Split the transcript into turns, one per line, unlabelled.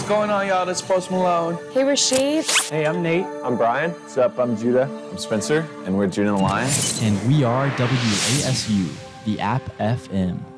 going on, y'all? This is Post Malone.
Hey, Rashid.
Hey, I'm Nate.
I'm Brian. What's up? I'm Judah.
I'm Spencer, and we're Judah and the Lion.
And we are WASU, the App FM.